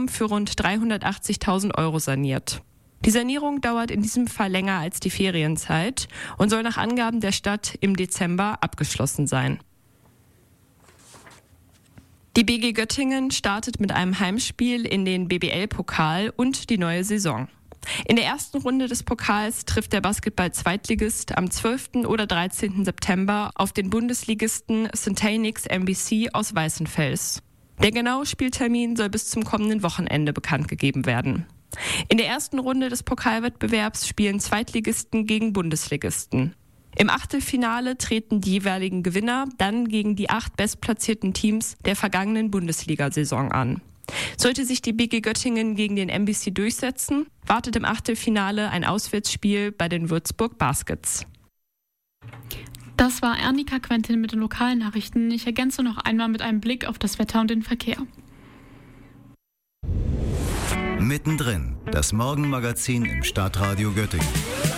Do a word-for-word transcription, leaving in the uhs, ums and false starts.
für rund dreihundertachtzigtausend Euro saniert. Die Sanierung dauert in diesem Fall länger als die Ferienzeit und soll nach Angaben der Stadt im Dezember abgeschlossen sein. Die B G Göttingen startet mit einem Heimspiel in den B B L-Pokal und die neue Saison. In der ersten Runde des Pokals trifft der Basketball-Zweitligist am zwölften oder dreizehnten September auf den Bundesligisten Syntanix M B C aus Weißenfels. Der genaue Spieltermin soll bis zum kommenden Wochenende bekannt gegeben werden. In der ersten Runde des Pokalwettbewerbs spielen Zweitligisten gegen Bundesligisten. Im Achtelfinale treten die jeweiligen Gewinner dann gegen die acht bestplatzierten Teams der vergangenen Bundesliga-Saison an. Sollte sich die B G Göttingen gegen den M B C durchsetzen, wartet im Achtelfinale ein Auswärtsspiel bei den Würzburg Baskets. Das war Ernika Quentin mit den lokalen Nachrichten. Ich ergänze noch einmal mit einem Blick auf das Wetter und den Verkehr. Mittendrin, das Morgenmagazin im Stadtradio Göttingen.